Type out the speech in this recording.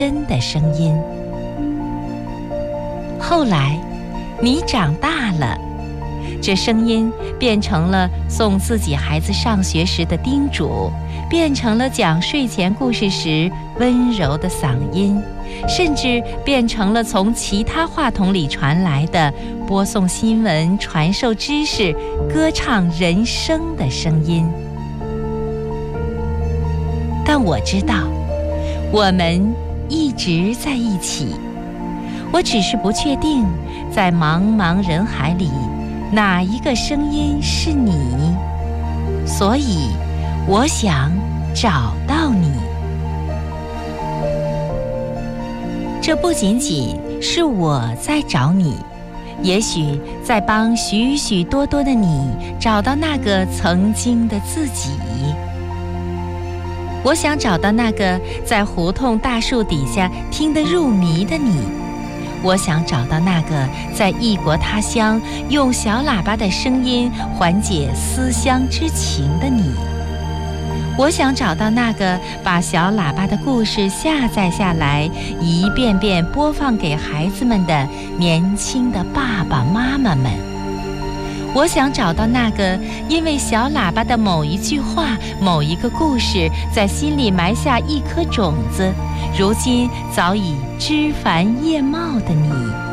真的声音。后来，你长大了，这声音变成了送自己孩子上学时的叮嘱，变成了讲睡前故事时温柔的嗓音，甚至变成了从其他话筒里传来的播送新闻、传授知识、歌唱人生的声音。但我知道，我们一直在一起，我只是不确定，在茫茫人海里，哪一个声音是你，所以我想找到你。这不仅仅是我在找你，也许在帮许许多多的你找到那个曾经的自己。我想找到那个在胡同大树底下听得入迷的你，我想找到那个在异国他乡用小喇叭的声音缓解思乡之情的你，我想找到那个把小喇叭的故事下载下来，一遍遍播放给孩子们的年轻的爸爸妈妈们。我想找到那个因为小喇叭的某一句话、某一个故事，在心里埋下一颗种子，如今早已枝繁叶茂的你。